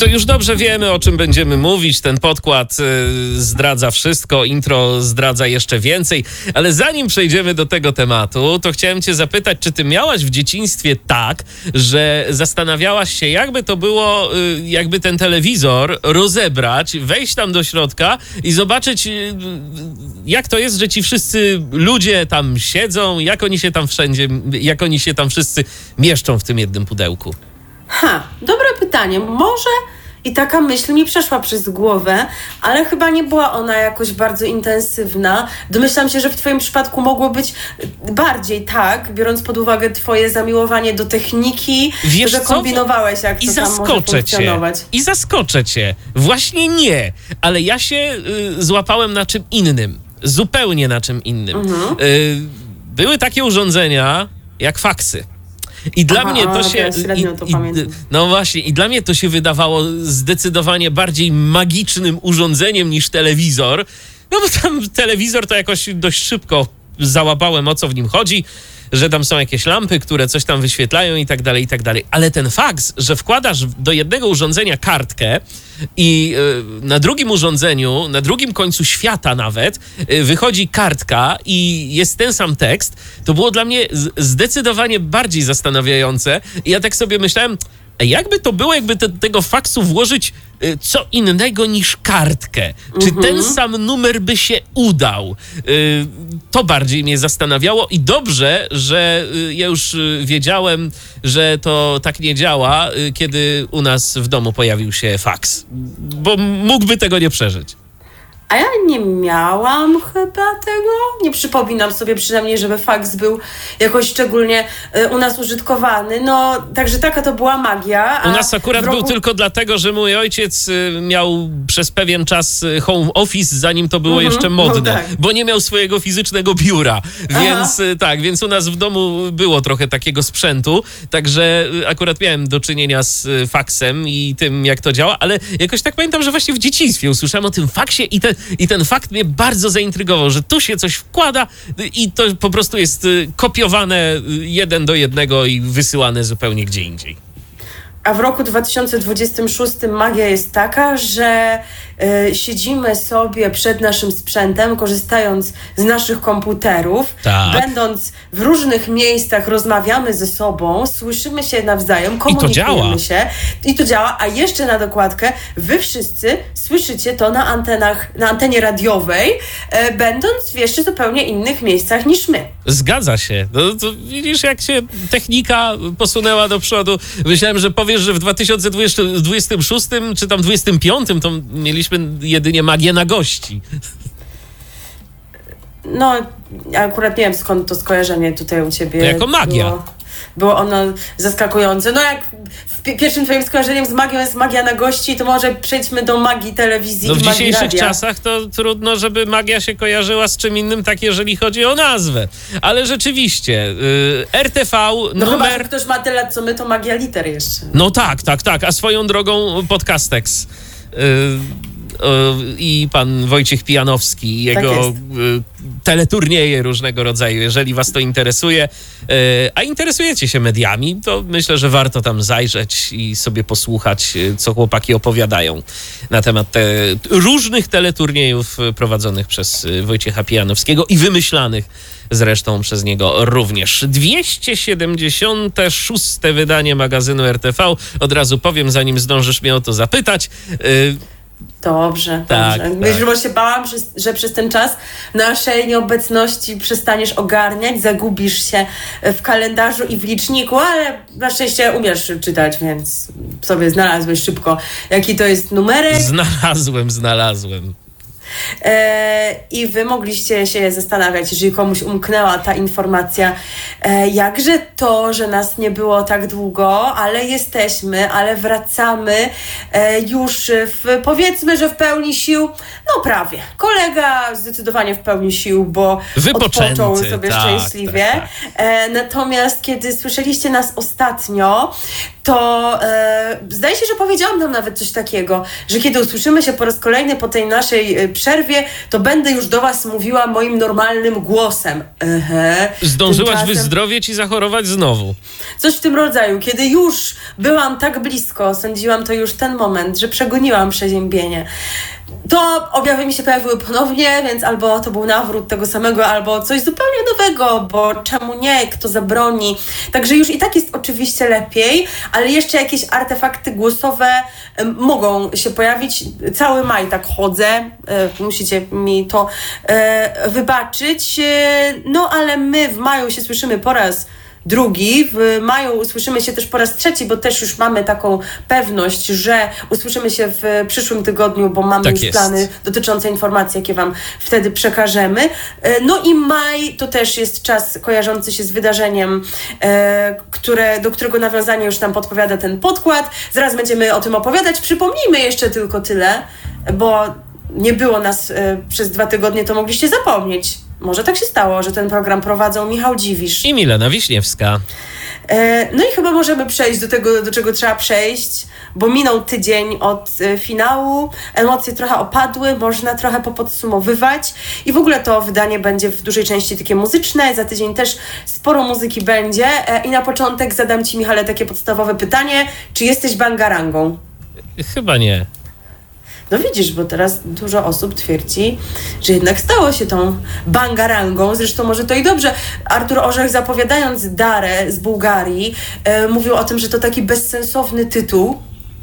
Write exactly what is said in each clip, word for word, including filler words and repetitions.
To już dobrze wiemy, o czym będziemy mówić. Ten podkład y, zdradza wszystko, intro zdradza jeszcze więcej. Ale zanim przejdziemy do tego tematu, to chciałem cię zapytać, czy ty miałaś w dzieciństwie tak, że zastanawiałaś się, jakby to było, y, jakby ten telewizor rozebrać, wejść tam do środka i zobaczyć, y, jak to jest, że ci wszyscy ludzie tam siedzą, jak oni się tam wszędzie, jak oni się tam wszyscy mieszczą w tym jednym pudełku. Ha, dobre pytanie. Może i taka myśl mi przeszła przez głowę, ale chyba nie była ona jakoś bardzo intensywna. Domyślam się, że w twoim przypadku mogło być bardziej tak, biorąc pod uwagę twoje zamiłowanie do techniki, Wiesz że co? kombinowałeś, jak I to tam może zaskoczę funkcjonować. cię. I zaskoczę cię. Właśnie nie, ale ja się y, złapałem na czym innym. Zupełnie na czym innym. Mhm. Y, były takie urządzenia jak faksy. I dla Aha, mnie to się. Ja średnio to i, pamiętam. i, no właśnie, i dla mnie to się wydawało zdecydowanie bardziej magicznym urządzeniem niż telewizor. No bo tam telewizor to jakoś dość szybko załapałem, o co w nim chodzi, że tam są jakieś lampy, które coś tam wyświetlają i tak dalej, i tak dalej. Ale ten fakt, że wkładasz do jednego urządzenia kartkę i yy, na drugim urządzeniu, na drugim końcu świata nawet, yy, wychodzi kartka i jest ten sam tekst, to było dla mnie z- zdecydowanie bardziej zastanawiające. I ja tak sobie myślałem, a jakby to było, jakby te, tego faksu włożyć y, co innego niż kartkę? Czy Mhm. ten sam numer by się udał? Y, to bardziej mnie zastanawiało i dobrze, że y, ja już y, wiedziałem, że to tak nie działa, y, kiedy u nas w domu pojawił się faks. Bo mógłby tego nie przeżyć. A ja nie miałam chyba tego. Nie przypominam sobie przynajmniej, żeby faks był jakoś szczególnie y, u nas użytkowany. No, także taka to była magia. U nas akurat roku... był tylko dlatego, że mój ojciec y, miał przez pewien czas y, home office, zanim to było Mhm, jeszcze modne, no tak. bo nie miał swojego fizycznego biura. Więc y, tak, więc u nas w domu było trochę takiego sprzętu, także y, akurat miałem do czynienia z y, faksem i tym, jak to działa, ale jakoś tak pamiętam, że właśnie w dzieciństwie usłyszałem o tym faksie i, te, i ten fakt mnie bardzo zaintrygował, że tu się coś wkłada y, i to po prostu jest y, kopiowane y, jeden do jednego i wysyłane zupełnie gdzie indziej. A w roku dwa tysiące dwudziestym szóstym magia jest taka, że y, siedzimy sobie przed naszym sprzętem, korzystając z naszych komputerów, Tak. będąc w różnych miejscach, rozmawiamy ze sobą, słyszymy się nawzajem, komunikujemy działa. się i to działa, a jeszcze na dokładkę wy wszyscy słyszycie to na antenach, na antenie radiowej, y, będąc w jeszcze zupełnie innych miejscach niż my. Zgadza się. No, to widzisz, jak się technika posunęła do przodu. Myślałem, że powiesz, że w dwa tysiące dwudziestym szóstym czy tam dwudziestym piątym to mieliśmy jedynie magię na gości. No, akurat nie wiem, skąd to skojarzenie tutaj u ciebie To jako magia. Było, było ono zaskakujące. No jak w pi- pierwszym twoim skojarzeniem z magią jest magia na gości, to może przejdźmy do magii telewizji No w i magii dzisiejszych radia. czasach to trudno, żeby magia się kojarzyła z czym innym, tak jeżeli chodzi o nazwę. Ale rzeczywiście, y, R T V No chyba, że numer... ktoś ma tyle lat, co my, to magia liter jeszcze. No tak, tak, tak. A swoją drogą Podcastex. Y, y, I pan Wojciech Pijanowski, i jego jest. y, teleturnieje różnego rodzaju. Jeżeli was to interesuje, y, a interesujecie się mediami, to myślę, że warto tam zajrzeć i sobie posłuchać, y, co chłopaki opowiadają na temat te, różnych teleturniejów y, prowadzonych przez y, Wojciecha Pijanowskiego i wymyślanych zresztą przez niego również. dwieście siedemdziesiąte szóste wydanie magazynu R T V. Od razu powiem, zanim zdążysz mnie o to zapytać. Y, Dobrze, Tak, dobrze. tak. Myślę, bo się bałam, że, że przez ten czas naszej nieobecności przestaniesz ogarniać, zagubisz się w kalendarzu i w liczniku, ale na szczęście umiesz czytać, więc sobie znalazłeś szybko, jaki to jest numerek. Znalazłem, znalazłem. E, I wy mogliście się zastanawiać, jeżeli komuś umknęła ta informacja, e, jakże to, że nas nie było tak długo, ale jesteśmy, ale wracamy e, już w, powiedzmy, że w pełni sił, no prawie. Kolega zdecydowanie w pełni sił, bo Wypoczęty, odpoczął sobie tak, szczęśliwie. tak, E, natomiast kiedy słyszeliście nas ostatnio, to e, e, zdaje się, że powiedziałam nam nawet coś takiego, że kiedy usłyszymy się po raz kolejny po tej naszej e, przerwie, to będę już do was mówiła moim normalnym głosem. Ehe. Zdążyłaś Tymczasem... wyzdrowieć i zachorować znowu. Coś w tym rodzaju. Kiedy już byłam tak blisko, sądziłam to już ten moment, że przegoniłam przeziębienie. To objawy mi się pojawiły ponownie, więc albo to był nawrót tego samego, albo coś zupełnie nowego, bo czemu nie, kto zabroni. Także już i tak jest oczywiście lepiej, ale jeszcze jakieś artefakty głosowe y, mogą się pojawić. Cały maj tak chodzę, y, musicie mi to y, wybaczyć. Y, no ale my w maju się słyszymy po raz drugi. W maju usłyszymy się też po raz trzeci, bo też już mamy taką pewność, że usłyszymy się w przyszłym tygodniu, bo mamy tak już jest. plany dotyczące informacji, jakie wam wtedy przekażemy. No i maj to też jest czas kojarzący się z wydarzeniem, które, do którego nawiązania już nam podpowiada ten podkład. Zaraz będziemy o tym opowiadać. Przypomnijmy jeszcze tylko tyle, bo nie było nas przez dwa tygodnie, to mogliście zapomnieć. Może tak się stało, że ten program prowadzą Michał Dziwisz i Milena Wiśniewska. E, no i chyba możemy przejść do tego, do czego trzeba przejść, bo minął tydzień od e, finału, emocje trochę opadły, można trochę popodsumowywać i w ogóle to wydanie będzie w dużej części takie muzyczne, za tydzień też sporo muzyki będzie e, i na początek zadam ci, Michale, takie podstawowe pytanie, czy jesteś bangarangą? Chyba nie. No widzisz, bo teraz dużo osób twierdzi, że jednak stało się tą bangarangą. Zresztą może to i dobrze. Artur Orzech, zapowiadając Darę z Bułgarii, e, mówił o tym, że to taki bezsensowny tytuł.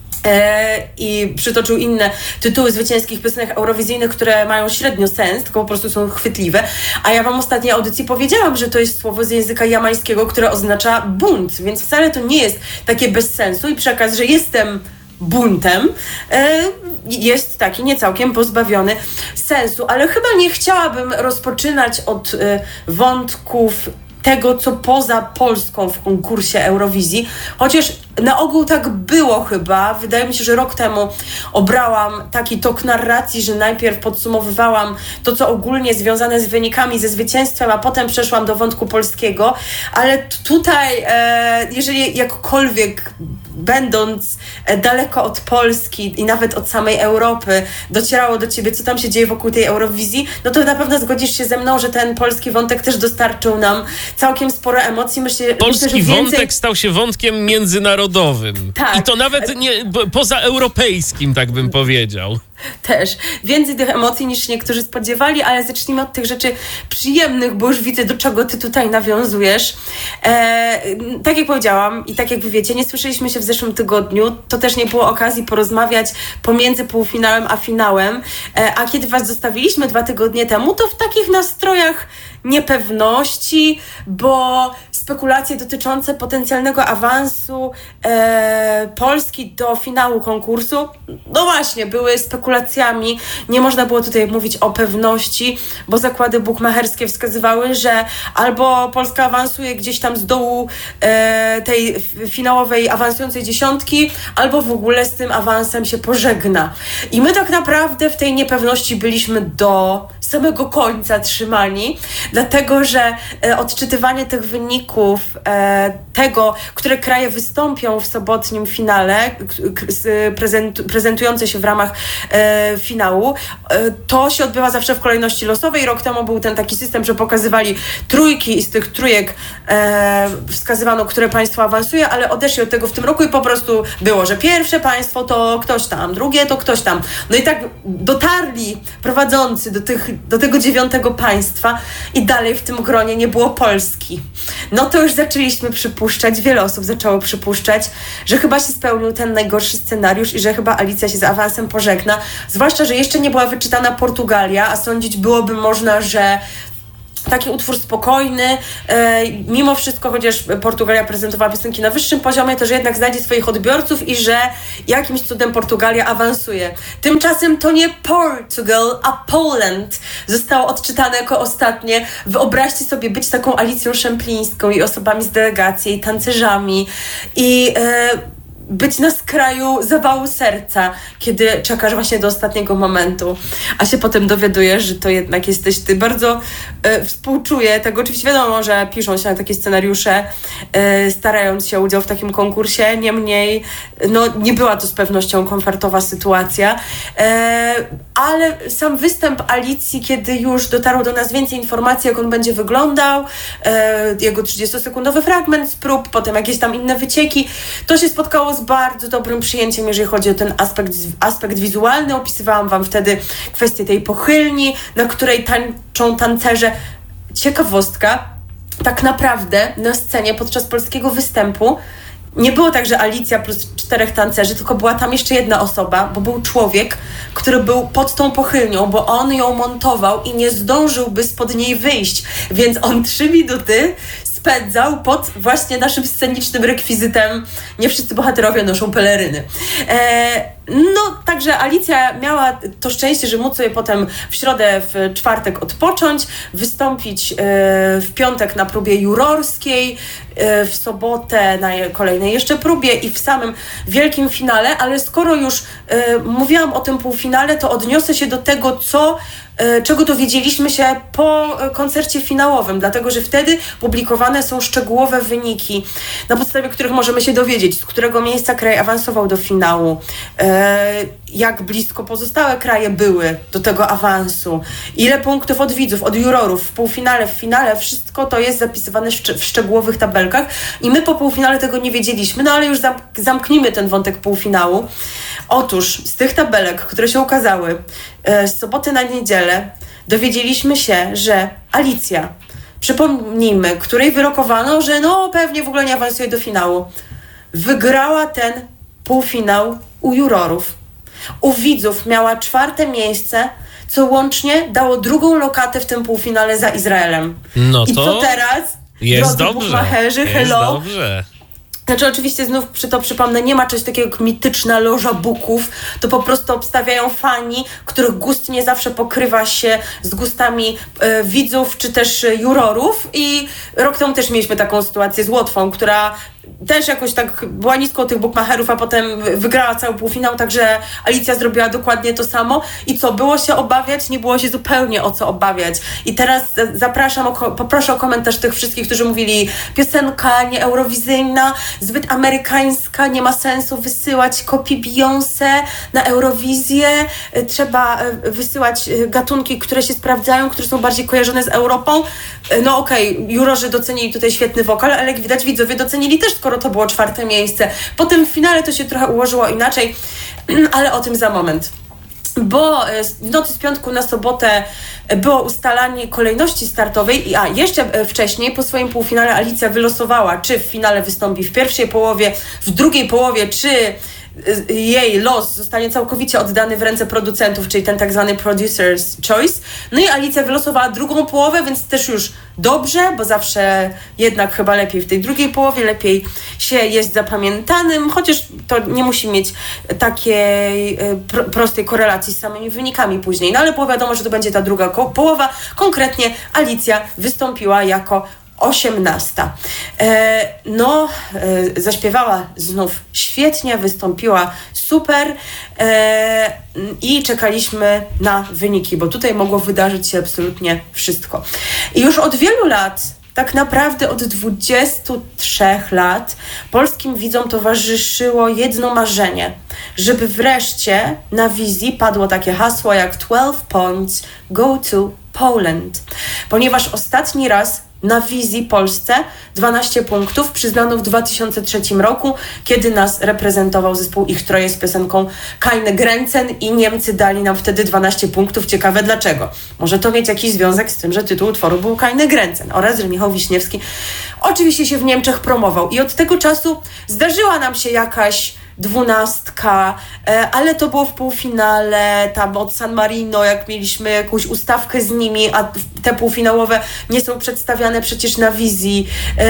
E, I przytoczył inne tytuły zwycięskich piosenek eurowizyjnych, które mają średnio sens, tylko po prostu są chwytliwe. A ja wam w ostatniej audycji powiedziałam, że to jest słowo z języka jamańskiego, które oznacza bunt, więc wcale to nie jest takie bez sensu i przekaz, że jestem buntem, e, jest taki niecałkiem pozbawiony sensu, ale chyba nie chciałabym rozpoczynać od e, wątków tego, co poza Polską w konkursie Eurowizji, chociaż na ogół tak było chyba. Wydaje mi się, że rok temu obrałam taki tok narracji, że najpierw podsumowywałam to, co ogólnie związane z wynikami, ze zwycięstwem, a potem przeszłam do wątku polskiego, ale t- tutaj, e, jeżeli jakkolwiek będąc daleko od Polski i nawet od samej Europy docierało do ciebie, co tam się dzieje wokół tej Eurowizji, no to na pewno zgodzisz się ze mną, że ten polski wątek też dostarczył nam całkiem sporo emocji. Myślę, polski myślę, że więcej... wątek stał się wątkiem międzynarodowym. Tak. I to nawet nie pozaeuropejskim, tak bym powiedział. Też. Więcej tych emocji niż niektórzy spodziewali, ale zacznijmy od tych rzeczy przyjemnych, bo już widzę, do czego ty tutaj nawiązujesz. E, tak jak powiedziałam i tak jak wy wiecie, nie słyszeliśmy się w zeszłym tygodniu, to też nie było okazji porozmawiać pomiędzy półfinałem a finałem, e, a kiedy was zostawiliśmy dwa tygodnie temu, to w takich nastrojach niepewności, bo spekulacje dotyczące potencjalnego awansu e, Polski do finału konkursu, no właśnie, były spekulacjami. Nie można było tutaj mówić o pewności, bo zakłady bukmacherskie wskazywały, że albo Polska awansuje gdzieś tam z dołu e, tej finałowej awansującej dziesiątki, albo w ogóle z tym awansem się pożegna. I my tak naprawdę w tej niepewności byliśmy do samego końca trzymani, dlatego, że e, odczytywanie tych wyników, e, tego, które kraje wystąpią w sobotnim finale, k- k- prezentu- prezentujące się w ramach e, finału, e, to się odbywa zawsze w kolejności losowej. Rok temu był ten taki system, że pokazywali trójki i z tych trójek e, wskazywano, które państwo awansuje, ale odeszli od tego w tym roku i po prostu było, że pierwsze państwo to ktoś tam, drugie to ktoś tam. No i tak dotarli prowadzący do, tych, do tego dziewiątego państwa i dalej w tym gronie nie było Polski. No to już zaczęliśmy przypuszczać, wiele osób zaczęło przypuszczać, że chyba się spełnił ten najgorszy scenariusz i że chyba Alicja się z awansem pożegna. Zwłaszcza, że jeszcze nie była wyczytana Portugalia, a sądzić byłoby można, że taki utwór spokojny, e, mimo wszystko, chociaż Portugalia prezentowała piosenki na wyższym poziomie, to że jednak znajdzie swoich odbiorców i że jakimś cudem Portugalia awansuje. Tymczasem to nie Portugal, a Poland zostało odczytane jako ostatnie. Wyobraźcie sobie być taką Alicją Szemplińską i osobami z delegacji, i tancerzami i... E, być na skraju zawału serca, kiedy czekasz właśnie do ostatniego momentu, a się potem dowiadujesz, że to jednak jesteś ty. Bardzo e, współczuję tego. Oczywiście wiadomo, że piszą się na takie scenariusze, e, starając się o udział w takim konkursie, niemniej no, nie była to z pewnością komfortowa sytuacja, e, ale sam występ Alicji, kiedy już dotarło do nas więcej informacji, jak on będzie wyglądał, e, jego trzydziestosekundowy fragment z prób, potem jakieś tam inne wycieki, to się spotkało z bardzo dobrym przyjęciem, jeżeli chodzi o ten aspekt, aspekt wizualny. Opisywałam wam wtedy kwestię tej pochylni, na której tańczą tancerze. Ciekawostka, tak naprawdę na scenie podczas polskiego występu nie było tak, że Alicja plus czterech tancerzy, tylko była tam jeszcze jedna osoba, bo był człowiek, który był pod tą pochylnią, bo on ją montował i nie zdążyłby spod niej wyjść, więc on trzy minuty spędzał pod właśnie naszym scenicznym rekwizytem. Nie wszyscy bohaterowie noszą peleryny. E, no, także Alicja miała to szczęście, że móc sobie potem w środę, w czwartek odpocząć, wystąpić e, w piątek na próbie jurorskiej, e, w sobotę na kolejnej jeszcze próbie i w samym wielkim finale, ale skoro już e, mówiłam o tym półfinale, to odniosę się do tego, co czego dowiedzieliśmy się po koncercie finałowym, dlatego że wtedy publikowane są szczegółowe wyniki, na podstawie których możemy się dowiedzieć, z którego miejsca kraj awansował do finału, jak blisko pozostałe kraje były do tego awansu, ile punktów od widzów, od jurorów w półfinale, w finale, wszystko to jest zapisywane w szczegółowych tabelkach i my po półfinale tego nie wiedzieliśmy, no ale już zamknijmy ten wątek półfinału. Otóż z tych tabelek, które się ukazały z soboty na niedzielę, dowiedzieliśmy się, że Alicja, przypomnijmy, której wyrokowano, że no pewnie w ogóle nie awansuje do finału, wygrała ten półfinał u jurorów. U widzów miała czwarte miejsce, co łącznie dało drugą lokatę w tym półfinale za Izraelem. No to I co teraz? Jest Drodzy dobrze. bukmacherzy, Jest hello. dobrze. Znaczy oczywiście znów przy to przypomnę, nie ma czegoś takiego jak mityczna loża buków, to po prostu obstawiają fani, których gust nie zawsze pokrywa się z gustami e, widzów czy też jurorów i rok temu też mieliśmy taką sytuację z Łotwą, która też jakoś tak była nisko tych bukmacherów, a potem wygrała cały półfinał, także Alicja zrobiła dokładnie to samo. I co, było się obawiać? Nie było się zupełnie o co obawiać. I teraz zapraszam, o, poproszę o komentarz tych wszystkich, którzy mówili piosenka nieeurowizyjna, zbyt amerykańska, nie ma sensu wysyłać kopii Beyoncé na Eurowizję, trzeba wysyłać gatunki, które się sprawdzają, które są bardziej kojarzone z Europą. No okej, okay, jurorzy docenili tutaj świetny wokal, ale jak widać widzowie docenili też, skoro to było czwarte miejsce. Potem w finale to się trochę ułożyło inaczej, ale o tym za moment. Bo w nocy z piątku na sobotę było ustalanie kolejności startowej, a jeszcze wcześniej po swoim półfinale Alicja wylosowała, czy w finale wystąpi w pierwszej połowie, w drugiej połowie, czy jej los zostanie całkowicie oddany w ręce producentów, czyli ten tak zwany producer's choice. No i Alicja wylosowała drugą połowę, więc też już dobrze, bo zawsze jednak chyba lepiej w tej drugiej połowie, lepiej się jest zapamiętanym, chociaż to nie musi mieć takiej pro, prostej korelacji z samymi wynikami później. No ale było wiadomo, że to będzie ta druga ko- połowa. Konkretnie Alicja wystąpiła jako osiemnasta. E, no, e, zaśpiewała znów świetnie, wystąpiła super e, i czekaliśmy na wyniki, bo tutaj mogło wydarzyć się absolutnie wszystko. I już od wielu lat, tak naprawdę od dwudziestu trzech lat, polskim widzom towarzyszyło jedno marzenie, żeby wreszcie na wizji padło takie hasło jak twelve points, go to Poland. Ponieważ ostatni raz na wizji Polsce dwanaście punktów przyznano w dwa tysiące trzecim roku, kiedy nas reprezentował zespół Ich Troje z piosenką Keine Grenzen i Niemcy dali nam wtedy dwanaście punktów. Ciekawe dlaczego. Może to mieć jakiś związek z tym, że tytuł utworu był Keine Grenzen oraz że Michał Wiśniewski oczywiście się w Niemczech promował. I od tego czasu zdarzyła nam się jakaś dwunastka, ale to było w półfinale, tam od San Marino, jak mieliśmy jakąś ustawkę z nimi, a te półfinałowe nie są przedstawiane przecież na wizji.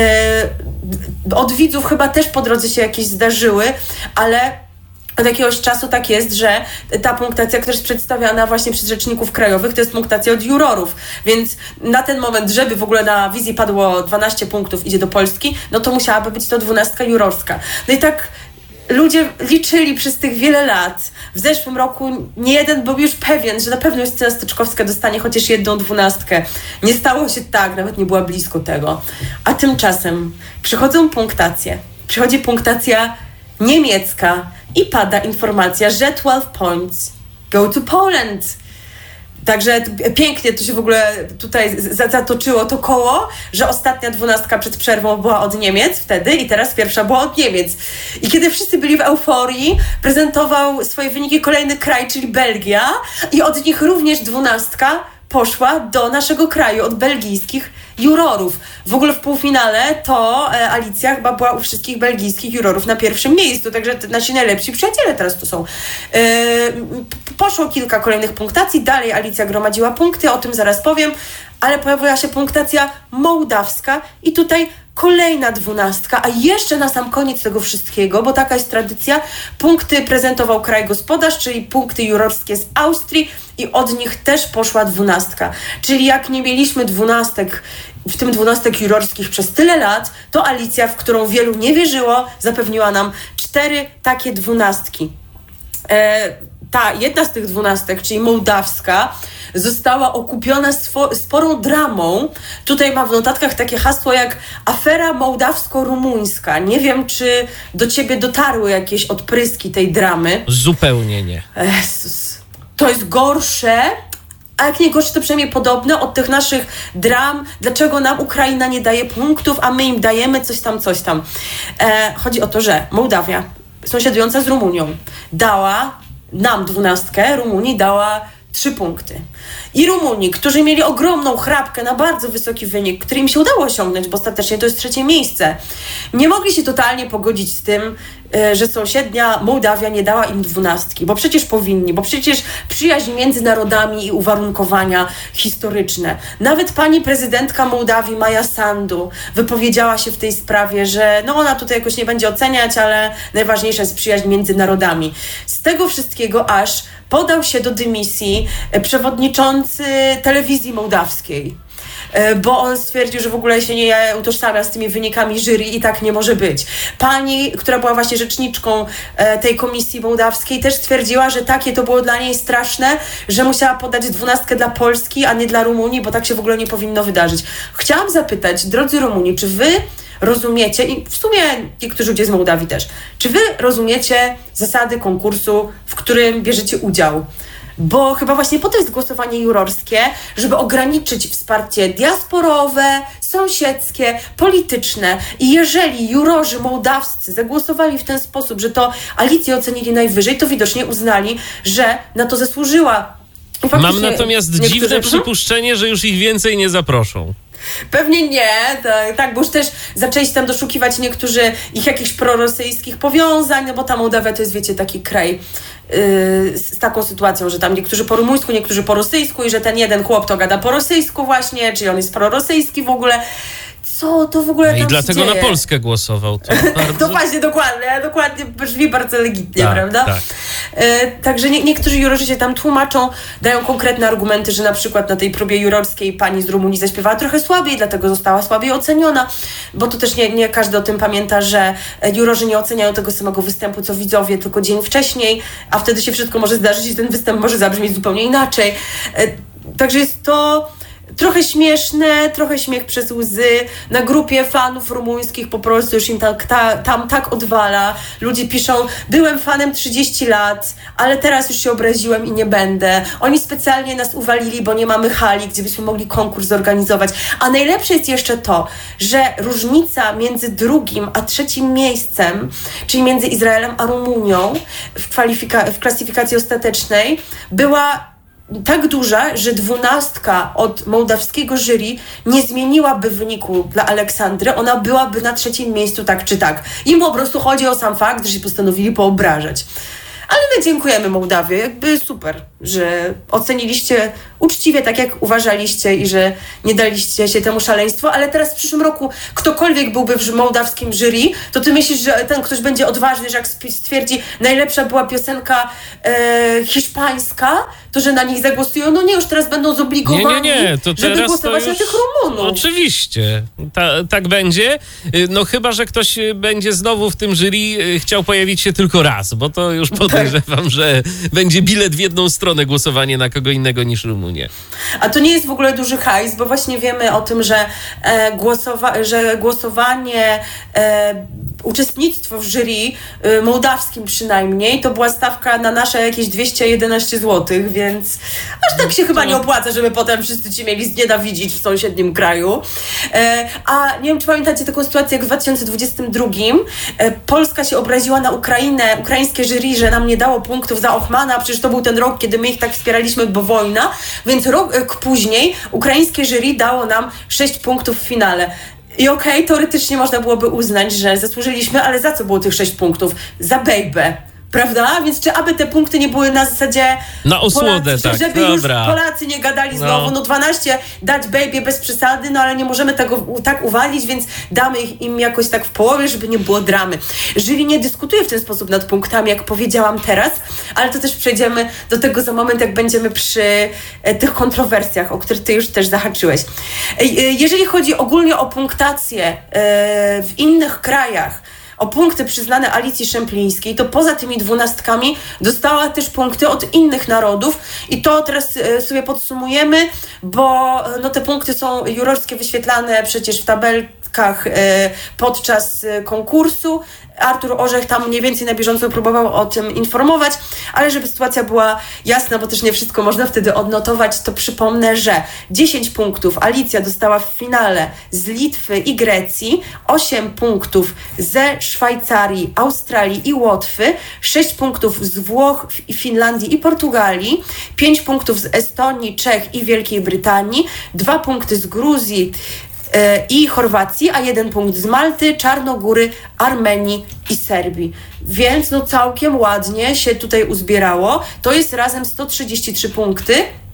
Od widzów chyba też po drodze się jakieś zdarzyły, ale od jakiegoś czasu tak jest, że ta punktacja, która jest przedstawiana właśnie przez rzeczników krajowych, to jest punktacja od jurorów, więc na ten moment, żeby w ogóle na wizji padło dwanaście punktów, idzie do Polski, no to musiałaby być to dwunastka jurorska. No i tak ludzie liczyli przez tych wiele lat. W zeszłym roku nie jeden był już pewien, że na pewno Justyna Styczkowska dostanie chociaż jedną dwunastkę. Nie stało się tak, nawet nie była blisko tego. A tymczasem przychodzą punktacje. Przychodzi punktacja niemiecka i pada informacja, że dwanaście points go to Poland. Także pięknie to się w ogóle tutaj zatoczyło to koło, że ostatnia dwunastka przed przerwą była od Niemiec wtedy i teraz pierwsza była od Niemiec. I kiedy wszyscy byli w euforii, prezentował swoje wyniki kolejny kraj, czyli Belgia, i od nich również dwunastka poszła do naszego kraju, od belgijskich jurorów. W ogóle w półfinale to e, Alicja chyba była u wszystkich belgijskich jurorów na pierwszym miejscu, także nasi najlepsi przyjaciele teraz tu są. E, poszło kilka kolejnych punktacji, dalej Alicja gromadziła punkty, o tym zaraz powiem, ale pojawiła się punktacja mołdawska i tutaj kolejna dwunastka, a jeszcze na sam koniec tego wszystkiego, bo taka jest tradycja, punkty prezentował kraj gospodarz, czyli punkty jurorskie z Austrii i od nich też poszła dwunastka. Czyli jak nie mieliśmy dwunastek, w tym dwunastek jurorskich przez tyle lat, to Alicja, w którą wielu nie wierzyło, zapewniła nam cztery takie dwunastki. E, ta jedna z tych dwunastek, czyli mołdawska, została okupiona swo- sporą dramą. Tutaj mam w notatkach takie hasło jak afera mołdawsko-rumuńska. Nie wiem, czy do ciebie dotarły jakieś odpryski tej dramy. Zupełnie nie. Jezus. To jest gorsze, a jak nie gorsze, to przynajmniej podobne od tych naszych dram. Dlaczego nam Ukraina nie daje punktów, a my im dajemy coś tam, coś tam. E, chodzi o to, że Mołdawia, sąsiadująca z Rumunią, dała nam dwunastkę, Rumunii dała trzy punkty. I Rumuni, którzy mieli ogromną chrapkę na bardzo wysoki wynik, który im się udało osiągnąć, bo ostatecznie to jest trzecie miejsce, nie mogli się totalnie pogodzić z tym, że sąsiednia Mołdawia nie dała im dwunastki, bo przecież powinni, bo przecież przyjaźń między narodami i uwarunkowania historyczne. Nawet pani prezydentka Mołdawii, Maja Sandu, wypowiedziała się w tej sprawie, że no ona tutaj jakoś nie będzie oceniać, ale najważniejsza jest przyjaźń między narodami. Z tego wszystkiego aż podał się do dymisji przewodniczący telewizji mołdawskiej, bo on stwierdził, że w ogóle się nie utożsamia z tymi wynikami jury i tak nie może być. Pani, która była właśnie rzeczniczką tej komisji mołdawskiej, też stwierdziła, że takie to było dla niej straszne, że musiała podać dwunastkę dla Polski, a nie dla Rumunii, bo tak się w ogóle nie powinno wydarzyć. Chciałam zapytać, drodzy Rumuni, czy wy rozumiecie, i w sumie niektórzy ludzie z Mołdawii też, czy wy rozumiecie zasady konkursu, w którym bierzecie udział? Bo chyba właśnie po to jest głosowanie jurorskie, żeby ograniczyć wsparcie diasporowe, sąsiedzkie, polityczne. I jeżeli jurorzy mołdawscy zagłosowali w ten sposób, że to Alicję ocenili najwyżej, to widocznie uznali, że na to zasłużyła. Mam natomiast niektórzy... dziwne przypuszczenie, że już ich więcej nie zaproszą. Pewnie nie, tak, tak, bo już też zaczęli się tam doszukiwać niektórzy ich jakichś prorosyjskich powiązań, no bo ta Mołdawia to jest, wiecie, taki kraj yy, z taką sytuacją, że tam niektórzy po rumuńsku, niektórzy po rosyjsku i że ten jeden chłop to gada po rosyjsku właśnie, czyli on jest prorosyjski w ogóle. Co to w ogóle tam no i dlatego dzieje? Na Polskę głosował. To, bardzo... to właśnie, dokładnie, dokładnie brzmi bardzo legitnie, tak, prawda? Tak. E, także nie, niektórzy jurorzy się tam tłumaczą, dają konkretne argumenty, że na przykład na tej próbie jurorskiej pani z Rumunii zaśpiewała trochę słabiej, dlatego została słabiej oceniona, bo to też nie, nie każdy o tym pamięta, że jurorzy nie oceniają tego samego występu, co widzowie, tylko dzień wcześniej, a wtedy się wszystko może zdarzyć i ten występ może zabrzmieć zupełnie inaczej. E, także jest to... trochę śmieszne, trochę śmiech przez łzy. Na grupie fanów rumuńskich po prostu już im tak, ta, tam tak odwala. Ludzie piszą, byłem fanem trzydzieści lat, ale teraz już się obraziłem i nie będę. Oni specjalnie nas uwalili, bo nie mamy hali, gdzie byśmy mogli konkurs zorganizować. A najlepsze jest jeszcze to, że różnica między drugim a trzecim miejscem, czyli między Izraelem a Rumunią w, kwalifika- w klasyfikacji ostatecznej była tak duża, że dwunastka od mołdawskiego jury nie zmieniłaby wyniku dla Aleksandry, ona byłaby na trzecim miejscu tak czy tak. Im po prostu chodzi o sam fakt, że się postanowili poobrażać. Ale my dziękujemy Mołdawie, jakby super, że oceniliście uczciwie, tak jak uważaliście i że nie daliście się temu szaleństwu, ale teraz w przyszłym roku ktokolwiek byłby w mołdawskim jury, to ty myślisz, że ten ktoś będzie odważny, że jak stwierdzi, najlepsza była piosenka e, hiszpańska, to że na nich zagłosują? No nie, już teraz będą zobligowani, nie, nie, nie. To żeby teraz głosować to już... na tych Rumunów. Oczywiście, Ta, tak będzie. No chyba, że ktoś będzie znowu w tym jury chciał pojawić się tylko raz, bo to już podejrzewam, że będzie bilet w jedną stronę głosowanie na kogo innego niż Rumunię. A to nie jest w ogóle duży hajs, bo właśnie wiemy o tym, że, e, głosowa- że głosowanie, e, uczestnictwo w jury, e, mołdawskim przynajmniej, to była stawka na nasze jakieś dwieście jedenaście złotych, więc aż tak się chyba nie opłaca, żeby potem wszyscy ci mieli znienawidzić w sąsiednim kraju. E, a nie wiem, czy pamiętacie taką sytuację, jak w dwa tysiące dwudziestym drugim e, Polska się obraziła na Ukrainę, ukraińskie jury, że nam nie dało punktów za Ochmana, przecież to był ten rok, kiedy my ich tak wspieraliśmy, bo wojna, więc rok później ukraińskie jury dało nam sześć punktów w finale. I okej, okay, teoretycznie można byłoby uznać, że zasłużyliśmy, ale za co było tych sześć punktów? Za Bejbę. Prawda? Więc czy aby te punkty nie były na zasadzie na osłodę, Polacy, tak, żeby dobra. już Polacy nie gadali znowu, no. no dwanaście dać Bejbie bez przesady, no ale nie możemy tego tak uwalić, więc damy im jakoś tak w połowie, żeby nie było dramy. Jury nie dyskutuje w ten sposób nad punktami, jak powiedziałam teraz, ale to też przejdziemy do tego za moment, jak będziemy przy e, tych kontrowersjach, o których ty już też zahaczyłeś. E, e, jeżeli chodzi ogólnie o punktację e, w innych krajach, o punkty przyznane Alicji Szemplińskiej, to poza tymi dwunastkami dostała też punkty od innych narodów i to teraz sobie podsumujemy, bo no, te punkty są jurorskie wyświetlane przecież w tabelkach podczas konkursu. Artur Orzech tam mniej więcej na bieżąco próbował o tym informować, ale żeby sytuacja była jasna, bo też nie wszystko można wtedy odnotować, to przypomnę, że dziesięć punktów Alicja dostała w finale z Litwy i Grecji, osiem punktów ze Szwajcarii, Australii i Łotwy, sześć punktów z Włoch, Finlandii i Portugalii, pięć punktów z Estonii, Czech i Wielkiej Brytanii, dwa punkty z Gruzji i Chorwacji, a jeden punkt z Malty, Czarnogóry, Armenii i Serbii. Więc no całkiem ładnie się tutaj uzbierało. To jest razem sto trzydzieści trzy punkty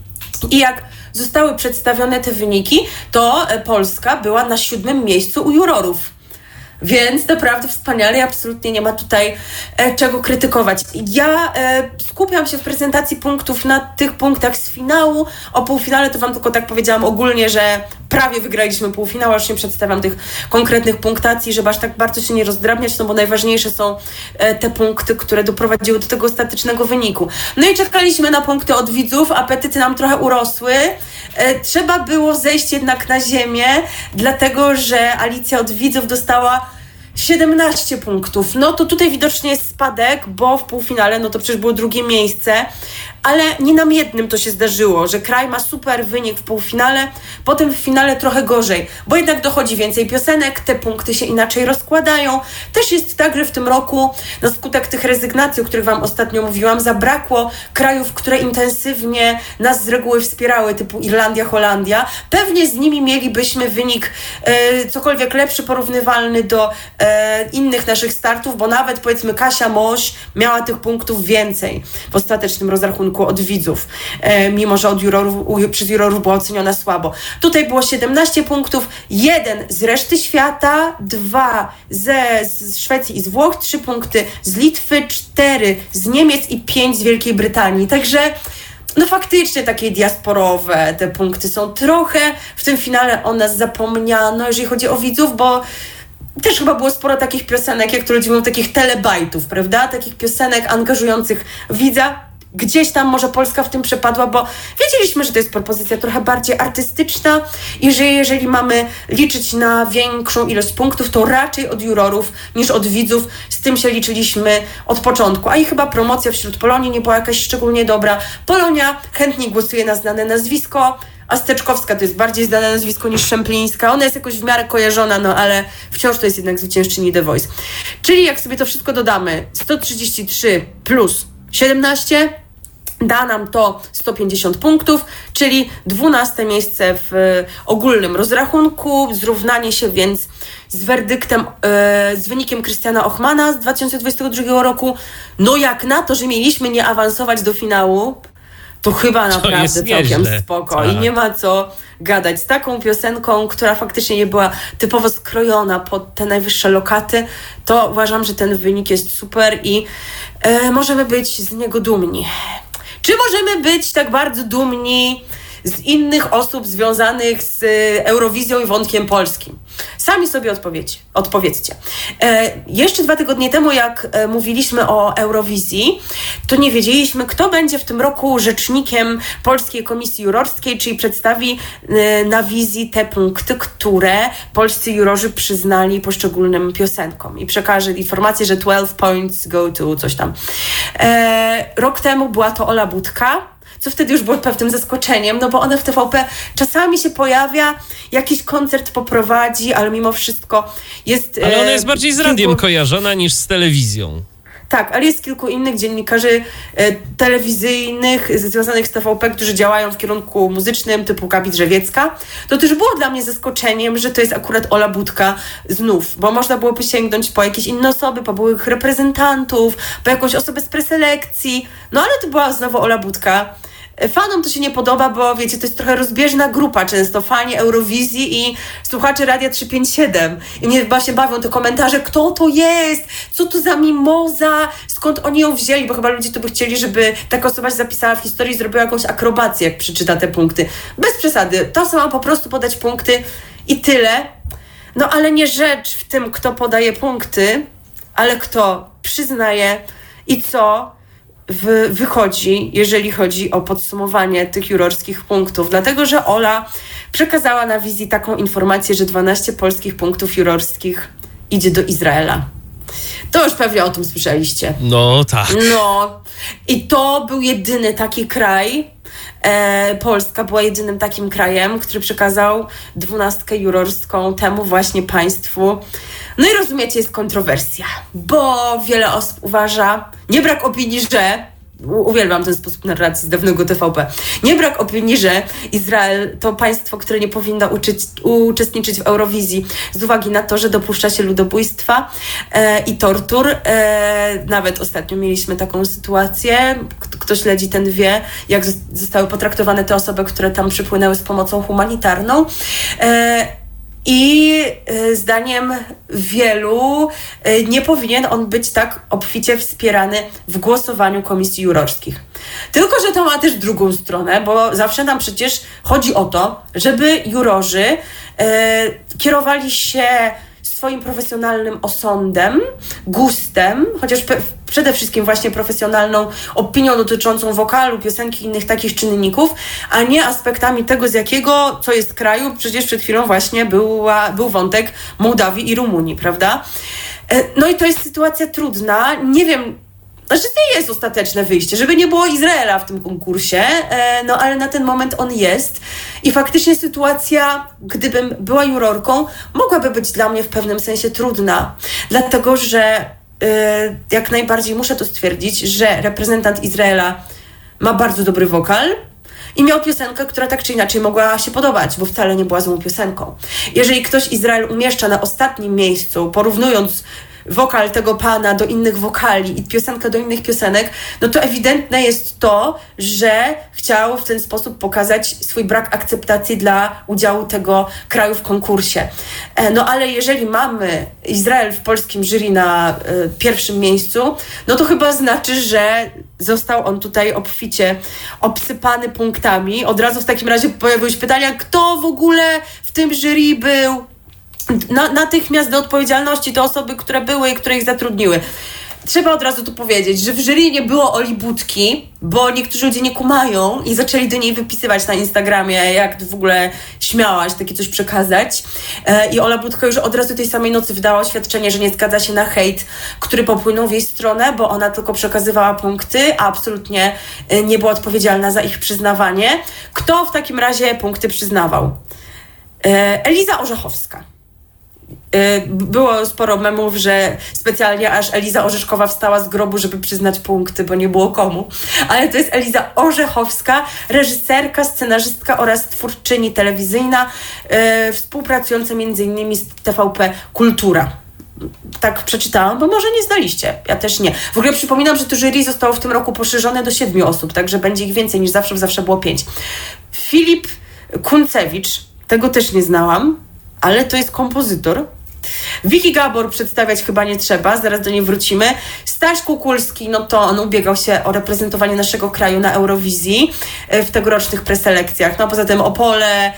i jak zostały przedstawione te wyniki, to Polska była na siódmym miejscu u jurorów. Więc naprawdę wspaniale, absolutnie nie ma tutaj e, czego krytykować. Ja e, skupiam się w prezentacji punktów na tych punktach z finału. O półfinale to wam tylko tak powiedziałam ogólnie, że prawie wygraliśmy półfinał, już nie przedstawiam tych konkretnych punktacji, żeby aż tak bardzo się nie rozdrabniać, no bo najważniejsze są e, te punkty, które doprowadziły do tego ostatecznego wyniku. No i czekaliśmy na punkty od widzów, apetyty nam trochę urosły. E, trzeba było zejść jednak na ziemię, dlatego że Alicja od widzów dostała siedemnaście punktów. No to tutaj widocznie jest spadek, bo w półfinale, no to przecież było drugie miejsce, ale nie nam jednym to się zdarzyło, że kraj ma super wynik w półfinale, potem w finale trochę gorzej, bo jednak dochodzi więcej piosenek, te punkty się inaczej rozkładają. Też jest tak, że w tym roku na skutek tych rezygnacji, o których wam ostatnio mówiłam, zabrakło krajów, które intensywnie nas z reguły wspierały, typu Irlandia, Holandia. Pewnie z nimi mielibyśmy wynik e, cokolwiek lepszy, porównywalny do e, innych naszych startów, bo nawet powiedzmy Kasia Moś miała tych punktów więcej w ostatecznym rozrachunku od widzów, e, mimo że od jurorów, u, przez jurorów była oceniona słabo. Tutaj było siedemnaście punktów, jeden z reszty świata, dwa ze, z Szwecji i z Włoch, trzy punkty z Litwy, cztery z Niemiec i pięć z Wielkiej Brytanii. Także no faktycznie takie diasporowe te punkty są. Trochę w tym finale o nas zapomniano, jeżeli chodzi o widzów, bo też chyba było sporo takich piosenek, jak to ludzie mówią, takich telebajtów, prawda? Takich piosenek angażujących widza. Gdzieś tam może Polska w tym przepadła, bo wiedzieliśmy, że to jest propozycja trochę bardziej artystyczna i że jeżeli mamy liczyć na większą ilość punktów, to raczej od jurorów niż od widzów. Z tym się liczyliśmy od początku. A i chyba promocja wśród Polonii nie była jakaś szczególnie dobra. Polonia chętnie głosuje na znane nazwisko, a Steczkowska to jest bardziej znane nazwisko niż Szemplińska. Ona jest jakoś w miarę kojarzona, no ale wciąż to jest jednak zwyciężczyni The Voice. Czyli jak sobie to wszystko dodamy, sto trzydzieści trzy plus siedemnaście, Da nam to sto pięćdziesiąt punktów, czyli dwunaste miejsce w ogólnym rozrachunku, zrównanie się więc z werdyktem, e, z wynikiem Christiana Ochmana z dwa tysiące dwudziestego drugiego roku. No jak na to, że mieliśmy nie awansować do finału, to chyba to naprawdę całkiem nieźle. spoko. Tak. I nie ma co gadać z taką piosenką, która faktycznie nie była typowo skrojona pod te najwyższe lokaty. To uważam, że ten wynik jest super i e, możemy być z niego dumni. Czy możemy być tak bardzo dumni z innych osób związanych z Eurowizją i wątkiem polskim? Sami sobie odpowiedzcie. odpowiedzcie. E, jeszcze dwa tygodnie temu, jak e, mówiliśmy o Eurowizji, to nie wiedzieliśmy, kto będzie w tym roku rzecznikiem Polskiej Komisji Jurorskiej, czyli przedstawi e, na wizji te punkty, które polscy jurorzy przyznali poszczególnym piosenkom i przekaże informację, że twelve points go to coś tam. E, rok temu była to Ola Budka, co wtedy już było pewnym zaskoczeniem, no bo ona w T V P czasami się pojawia, jakiś koncert poprowadzi, ale mimo wszystko jest... Ale ona jest bardziej z radiem kilku... kojarzona niż z telewizją. Tak, ale jest kilku innych dziennikarzy e, telewizyjnych związanych z T V P, którzy działają w kierunku muzycznym, typu Gabi Drzewiecka. To też było dla mnie zaskoczeniem, że to jest akurat Ola Budka znów, bo można byłoby sięgnąć po jakieś inne osoby, po byłych reprezentantów, po jakąś osobę z preselekcji, no ale to była znowu Ola Budka. Fanom to się nie podoba, bo wiecie, to jest trochę rozbieżna grupa często, fani Eurowizji i słuchacze Radia trzysta pięćdziesiąt siedem. I mnie właśnie bawią te komentarze, kto to jest, co to za mimoza, skąd oni ją wzięli, bo chyba ludzie to by chcieli, żeby taka osoba się zapisała w historii i zrobiła jakąś akrobację, jak przeczyta te punkty. Bez przesady, to sama po prostu podać punkty i tyle. No ale nie rzecz w tym, kto podaje punkty, ale kto przyznaje i co W, wychodzi, jeżeli chodzi o podsumowanie tych jurorskich punktów, dlatego że Ola przekazała na wizji taką informację, że dwanaście polskich punktów jurorskich idzie do Izraela. To już pewnie o tym słyszeliście. No tak. No i to był jedyny taki kraj, e, Polska była jedynym takim krajem, który przekazał dwunastkę jurorską temu właśnie państwu. No i rozumiecie, jest kontrowersja, bo wiele osób uważa, nie brak opinii, że, uwielbiam ten sposób narracji z dawnego T V P, nie brak opinii, że Izrael to państwo, które nie powinno uczyć, uczestniczyć w Eurowizji z uwagi na to, że dopuszcza się ludobójstwa e, i tortur. E, nawet ostatnio mieliśmy taką sytuację, kto śledzi, ten wie, jak zostały potraktowane te osoby, które tam przypłynęły z pomocą humanitarną. E, I y, zdaniem wielu y, nie powinien on być tak obficie wspierany w głosowaniu komisji jurorskich. Tylko że to ma też drugą stronę, bo zawsze nam przecież chodzi o to, żeby jurorzy y, kierowali się swoim profesjonalnym osądem, gustem, chociaż pe- przede wszystkim właśnie profesjonalną opinią dotyczącą wokalu, piosenki i innych takich czynników, a nie aspektami tego, z jakiego, co jest kraju. Przecież przed chwilą właśnie była, był wątek Mołdawii i Rumunii, prawda? No i to jest sytuacja trudna. Nie wiem, znaczy to nie jest ostateczne wyjście, żeby nie było Izraela w tym konkursie, no ale na ten moment on jest i faktycznie sytuacja, gdybym była jurorką, mogłaby być dla mnie w pewnym sensie trudna, dlatego że jak najbardziej muszę to stwierdzić, że reprezentant Izraela ma bardzo dobry wokal i miał piosenkę, która tak czy inaczej mogła się podobać, bo wcale nie była złą piosenką. Jeżeli ktoś Izrael umieszcza na ostatnim miejscu, porównując wokal tego pana do innych wokali i piosenkę do innych piosenek, no to ewidentne jest to, że chciał w ten sposób pokazać swój brak akceptacji dla udziału tego kraju w konkursie. No ale jeżeli mamy Izrael w polskim jury na y, pierwszym miejscu, no to chyba znaczy, że został on tutaj obficie obsypany punktami. Od razu w takim razie pojawiły się pytania, kto w ogóle w tym jury był. Na, natychmiast do odpowiedzialności te osoby, które były i które ich zatrudniły. Trzeba od razu tu powiedzieć, że w jury nie było Oli Budki, bo niektórzy ludzie nie kumają i zaczęli do niej wypisywać na Instagramie, jak w ogóle śmiałaś takie coś przekazać. E, I Ola Budka już od razu tej samej nocy wydała oświadczenie, że nie zgadza się na hejt, który popłynął w jej stronę, bo ona tylko przekazywała punkty, a absolutnie nie była odpowiedzialna za ich przyznawanie. Kto w takim razie punkty przyznawał? E, Eliza Orzechowska. Było sporo memów, że specjalnie aż Eliza Orzeszkowa wstała z grobu, żeby przyznać punkty, bo nie było komu. Ale to jest Eliza Orzechowska, reżyserka, scenarzystka oraz twórczyni telewizyjna, yy, współpracująca między innymi z T V P Kultura. Tak przeczytałam, bo może nie znaliście. Ja też nie. W ogóle przypominam, że to jury zostało w tym roku poszerzone do siedmiu osób, także będzie ich więcej niż zawsze, bo zawsze było pięć. Filip Kuncewicz, tego też nie znałam, ale to jest kompozytor. Wiki Gabor przedstawiać chyba nie trzeba, zaraz do niej wrócimy. Staś Kukulski, no to on ubiegał się o reprezentowanie naszego kraju na Eurowizji w tegorocznych preselekcjach. No poza tym Opole,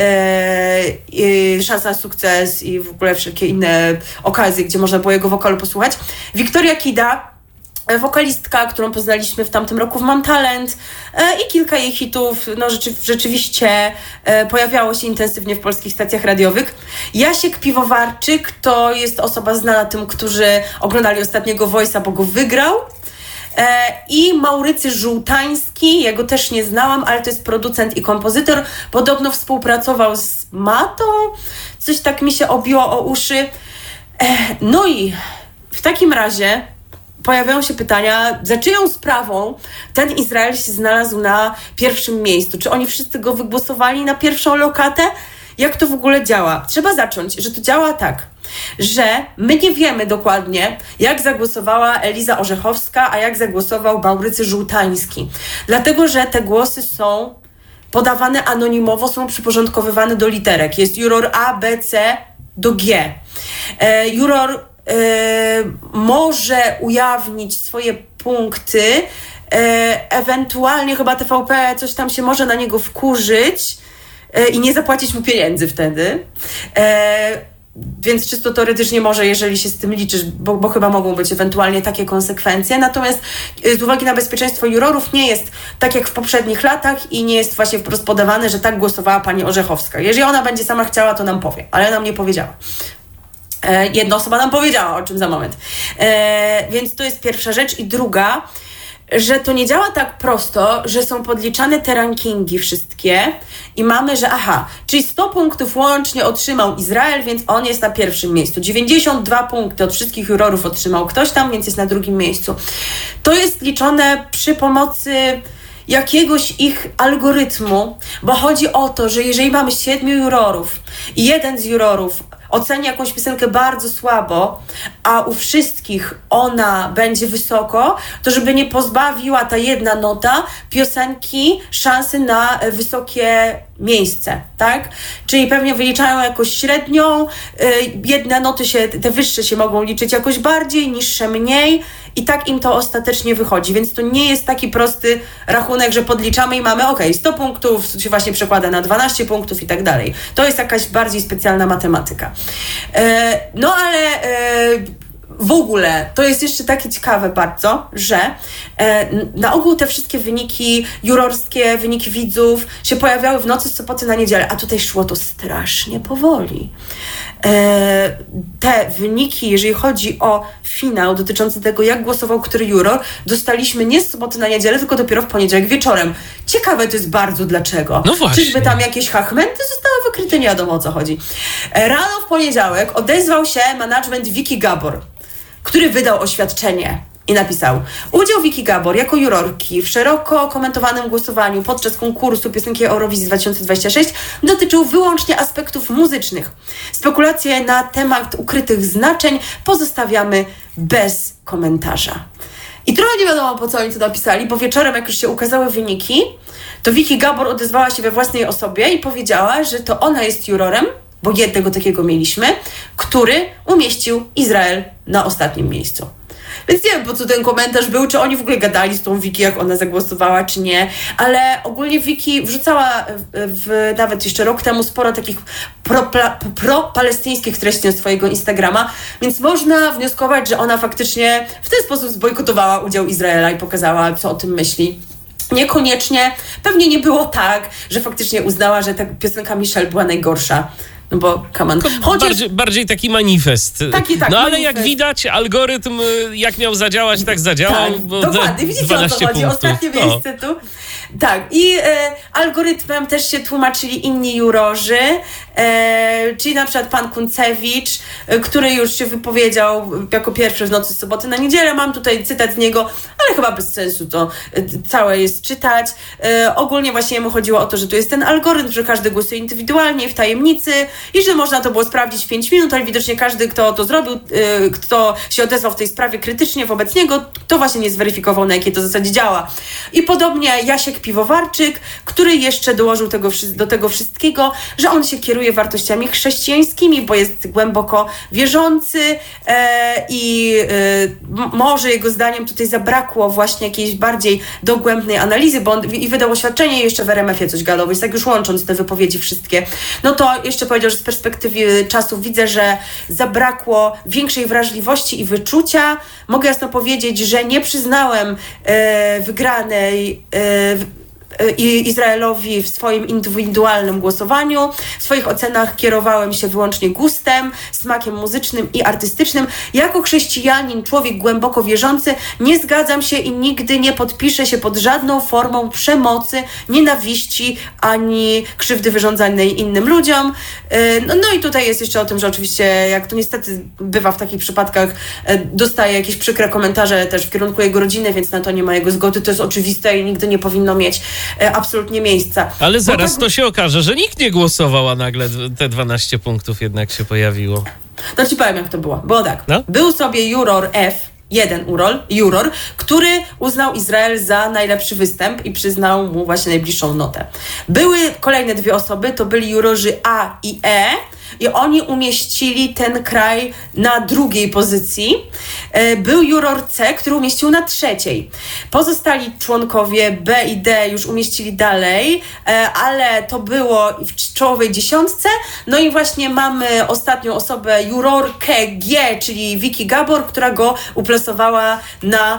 yy, Szansa na sukces i w ogóle wszelkie inne okazje, gdzie można było jego wokalu posłuchać. Wiktoria Kida, wokalistka, którą poznaliśmy w tamtym roku w Mam Talent e, i kilka jej hitów no, rzeczy, rzeczywiście e, pojawiało się intensywnie w polskich stacjach radiowych. Jasiek Piwowarczyk to jest osoba znana tym, którzy oglądali ostatniego Voice'a, bo go wygrał. E, I Maurycy Żółtański, ja go też nie znałam, ale to jest producent i kompozytor. Podobno współpracował z Matą, coś tak mi się obiło o uszy. E, no i w takim razie pojawiają się pytania, za czyją sprawą ten Izrael się znalazł na pierwszym miejscu? Czy oni wszyscy go wygłosowali na pierwszą lokatę? Jak to w ogóle działa? Trzeba zacząć, że to działa tak, że my nie wiemy dokładnie, jak zagłosowała Eliza Orzechowska, a jak zagłosował Maurycy Żółtański. Dlatego, że te głosy są podawane anonimowo, są przyporządkowywane do literek. Jest juror A, B, C do G. E, juror Yy, może ujawnić swoje punkty, yy, ewentualnie chyba T V P coś tam się może na niego wkurzyć yy, i nie zapłacić mu pieniędzy wtedy. Yy, więc czysto teoretycznie może, jeżeli się z tym liczysz, bo, bo chyba mogą być ewentualnie takie konsekwencje. Natomiast z uwagi na bezpieczeństwo jurorów nie jest tak jak w poprzednich latach i nie jest właśnie wprost podawane, że tak głosowała pani Orzechowska. Jeżeli ona będzie sama chciała, to nam powie, ale nam nie powiedziała. Jedna osoba nam powiedziała, o czym za moment. E, więc to jest pierwsza rzecz. I druga, że to nie działa tak prosto, że są podliczane te rankingi wszystkie i mamy, że aha, czyli sto punktów łącznie otrzymał Izrael, więc on jest na pierwszym miejscu. dziewięćdziesiąt dwa punkty od wszystkich jurorów otrzymał ktoś tam, więc jest na drugim miejscu. To jest liczone przy pomocy jakiegoś ich algorytmu, bo chodzi o to, że jeżeli mamy siedmiu jurorów i jeden z jurorów oceni jakąś piosenkę bardzo słabo, a u wszystkich ona będzie wysoko, to żeby nie pozbawiła ta jedna nota piosenki szansy na wysokie miejsce, tak? Czyli pewnie wyliczają jakoś średnią, jedne noty się, te wyższe się mogą liczyć jakoś bardziej, niższe mniej i tak im to ostatecznie wychodzi, więc to nie jest taki prosty rachunek, że podliczamy i mamy ok, sto punktów się właśnie przekłada na dwanaście punktów i tak dalej. To jest jakaś bardziej specjalna matematyka. E, no ale e, w ogóle to jest jeszcze takie ciekawe bardzo, że e, na ogół te wszystkie wyniki jurorskie, wyniki widzów się pojawiały w nocy z soboty na niedzielę, a tutaj szło to strasznie powoli. E, te wyniki, jeżeli chodzi o finał dotyczący tego, jak głosował który juror, dostaliśmy nie z soboty na niedzielę, tylko dopiero w poniedziałek wieczorem. Ciekawe to jest bardzo dlaczego. No właśnie. Czyżby tam jakieś hachmenty zostały wykryte? Nie wiadomo o co chodzi. E, rano w poniedziałek odezwał się management Wiki Gabor, który wydał oświadczenie i napisał: udział Wiki Gabor jako jurorki w szeroko komentowanym głosowaniu podczas konkursu piosenki Eurowizji dwa tysiące dwudziestego szóstego dotyczył wyłącznie aspektów muzycznych. Spekulacje na temat ukrytych znaczeń pozostawiamy bez komentarza. I trochę nie wiadomo, po co oni to napisali, bo wieczorem, jak już się ukazały wyniki, to Wiki Gabor odezwała się we własnej osobie i powiedziała, że to ona jest jurorem, bo jednego takiego mieliśmy, który umieścił Izrael na ostatnim miejscu. Więc nie wiem, po co ten komentarz był, czy oni w ogóle gadali z tą Wiki, jak ona zagłosowała, czy nie, ale ogólnie Wiki wrzucała w, w, nawet jeszcze rok temu sporo takich pro-palestyńskich pro treści na swojego Instagrama, więc można wnioskować, że ona faktycznie w ten sposób zbojkotowała udział Izraela i pokazała, co o tym myśli. Niekoniecznie, pewnie nie było tak, że faktycznie uznała, że ta piosenka Michelle była najgorsza. No bo, come on. Chociaż... Bardziej, bardziej taki manifest. Taki, tak, no ale manifest. Jak widać, algorytm jak miał zadziałać, tak zadziałał. Tak, bo dokładnie. Widzicie, o co chodzi. Ostatnie no. miejsce tu. Tak, i e, algorytmem też się tłumaczyli inni jurorzy, e, czyli na przykład pan Kuncewicz, e, który już się wypowiedział jako pierwszy w nocy z soboty na niedzielę. Mam tutaj cytat z niego, ale chyba bez sensu to e, całe jest czytać. E, ogólnie właśnie mu chodziło o to, że tu jest ten algorytm, że każdy głosuje indywidualnie, w tajemnicy i że można to było sprawdzić w pięć minut, ale widocznie każdy, kto to zrobił, e, kto się odezwał w tej sprawie krytycznie wobec niego, to właśnie nie zweryfikował, na jakiej to zasadzie działa. I podobnie Jasiek Piwowarczyk, który jeszcze dołożył tego, do tego wszystkiego, że on się kieruje wartościami chrześcijańskimi, bo jest głęboko wierzący e, i e, może jego zdaniem tutaj zabrakło właśnie jakiejś bardziej dogłębnej analizy, bo on i wydał oświadczenie i jeszcze w er em efie coś gadał, więc tak już łącząc te wypowiedzi wszystkie, no to jeszcze powiedział, że z perspektywy czasów widzę, że zabrakło większej wrażliwości i wyczucia. Mogę jasno powiedzieć, że nie przyznałem e, wygranej e, Izraelowi w swoim indywidualnym głosowaniu. W swoich ocenach kierowałem się wyłącznie gustem, smakiem muzycznym i artystycznym. Jako chrześcijanin, człowiek głęboko wierzący, nie zgadzam się i nigdy nie podpiszę się pod żadną formą przemocy, nienawiści, ani krzywdy wyrządzanej innym ludziom. No, no i tutaj jest jeszcze o tym, że oczywiście, jak to niestety bywa w takich przypadkach, dostaje jakieś przykre komentarze też w kierunku jego rodziny, więc na to nie ma jego zgody. To jest oczywiste i nigdy nie powinno mieć absolutnie miejsca. Ale zaraz tak... to się okaże, że nikt nie głosował, a nagle te dwanaście punktów jednak się pojawiło. No ci powiem, jak to było. Było tak. No? Był sobie juror F, jeden urol, juror, który uznał Izrael za najlepszy występ i przyznał mu właśnie najbliższą notę. Były kolejne dwie osoby, to byli jurorzy A i E, i oni umieścili ten kraj na drugiej pozycji. Był juror C, który umieścił na trzeciej. Pozostali członkowie B i D już umieścili dalej, ale to było w czołowej dziesiątce. No i właśnie mamy ostatnią osobę, jurorkę G, czyli Vicky Gabor, która go uplasowała na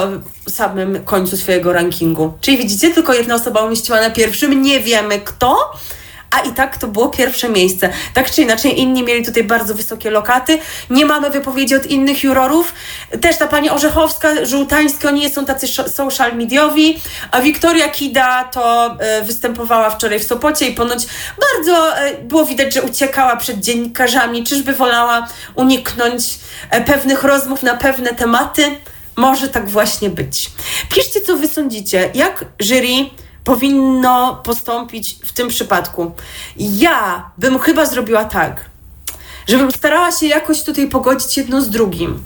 samym końcu swojego rankingu. Czyli widzicie, tylko jedna osoba umieściła na pierwszym, nie wiemy kto, a i tak to było pierwsze miejsce. Tak czy inaczej, inni mieli tutaj bardzo wysokie lokaty. Nie mamy wypowiedzi od innych jurorów. Też ta pani Orzechowska, Żółtański, oni nie są tacy social mediowi, a Wiktoria Kida to y, występowała wczoraj w Sopocie i ponoć bardzo y, było widać, że uciekała przed dziennikarzami. Czyżby wolała uniknąć y, pewnych rozmów na pewne tematy? Może tak właśnie być. Piszcie, co wy sądzicie. Jak jury powinno postąpić w tym przypadku? Ja bym chyba zrobiła tak, żebym starała się jakoś tutaj pogodzić jedno z drugim.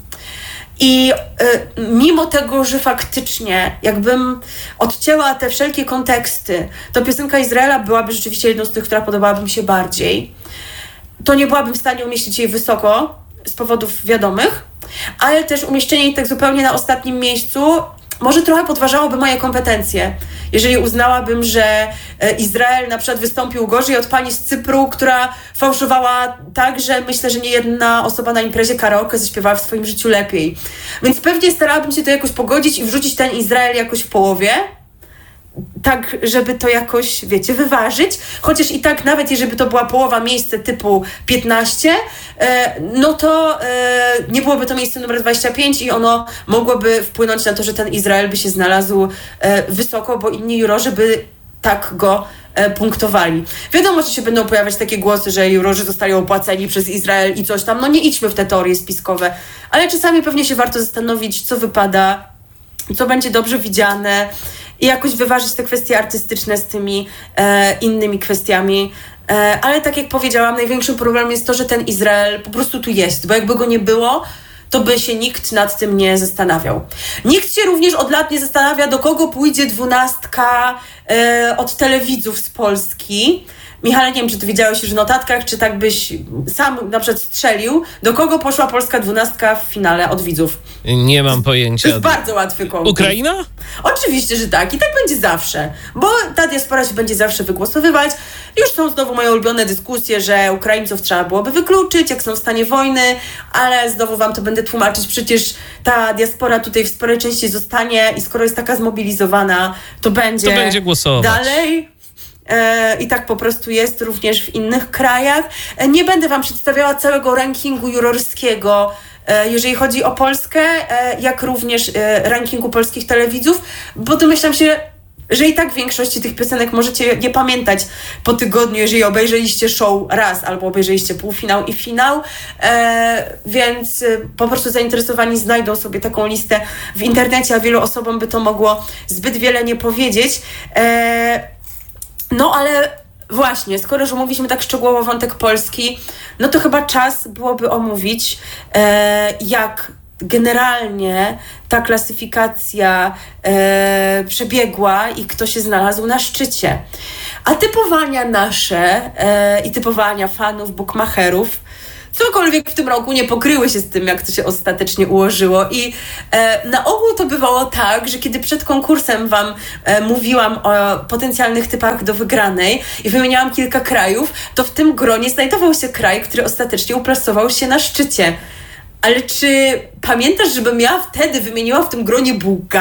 I y, mimo tego, że faktycznie jakbym odcięła te wszelkie konteksty, to piosenka Izraela byłaby rzeczywiście jedną z tych, która podobałaby mi się bardziej, to nie byłabym w stanie umieścić jej wysoko z powodów wiadomych, ale też umieszczenie jej tak zupełnie na ostatnim miejscu może trochę podważałoby moje kompetencje. Jeżeli uznałabym, że Izrael na przykład wystąpił gorzej od pani z Cypru, która fałszowała tak, że myślę, że nie jedna osoba na imprezie karaoke zaśpiewała w swoim życiu lepiej. Więc pewnie starałabym się to jakoś pogodzić i wrzucić ten Izrael jakoś w połowie, tak, żeby to jakoś, wiecie, wyważyć. Chociaż i tak, nawet jeżeli to była połowa miejsce typu piętnaście, no to nie byłoby to miejsce numer dwadzieścia pięć i ono mogłoby wpłynąć na to, że ten Izrael by się znalazł wysoko, bo inni jurorzy by tak go punktowali. Wiadomo, że się będą pojawiać takie głosy, że jurorzy zostali opłaceni przez Izrael i coś tam. No nie idźmy w te teorie spiskowe, ale czasami pewnie się warto zastanowić, co wypada, co będzie dobrze widziane, i jakoś wyważyć te kwestie artystyczne z tymi e, innymi kwestiami. E, ale tak jak powiedziałam, największym problemem jest to, że ten Izrael po prostu tu jest, bo jakby go nie było, to by się nikt nad tym nie zastanawiał. Nikt się również od lat nie zastanawia, do kogo pójdzie dwunastka e, od telewidzów z Polski. Michale, nie wiem, czy ty wiedziałeś już w notatkach, czy tak byś sam na przykład strzelił, do kogo poszła polska dwunastka w finale od widzów? Nie mam pojęcia. To jest bardzo łatwy konkurs. Ukraina? Oczywiście, że tak. I tak będzie zawsze. Bo ta diaspora się będzie zawsze wygłosowywać. Już są znowu moje ulubione dyskusje, że Ukraińców trzeba byłoby wykluczyć, jak są w stanie wojny, ale znowu wam to będę tłumaczyć. Przecież ta diaspora tutaj w sporej części zostanie i skoro jest taka zmobilizowana, to będzie, to będzie głosować dalej. I tak po prostu jest również w innych krajach. Nie będę wam przedstawiała całego rankingu jurorskiego, jeżeli chodzi o Polskę, jak również rankingu polskich telewidzów, bo domyślam się, że i tak w większości tych piosenek możecie nie pamiętać po tygodniu, jeżeli obejrzeliście show raz albo obejrzeliście półfinał i finał, e, więc e, po prostu zainteresowani znajdą sobie taką listę w internecie, a wielu osobom by to mogło zbyt wiele nie powiedzieć. E, no ale właśnie, skoro już omówiliśmy tak szczegółowo wątek polski, no to chyba czas byłoby omówić, e, jak generalnie ta klasyfikacja e, przebiegła i kto się znalazł na szczycie. A typowania nasze e, i typowania fanów, bookmacherów cokolwiek w tym roku nie pokryły się z tym, jak to się ostatecznie ułożyło. I e, na ogół to bywało tak, że kiedy przed konkursem wam e, mówiłam o potencjalnych typach do wygranej i wymieniałam kilka krajów, to w tym gronie znajdował się kraj, który ostatecznie uplasował się na szczycie. Ale czy pamiętasz, żebym ja wtedy wymieniła w tym gronie Bułgarię?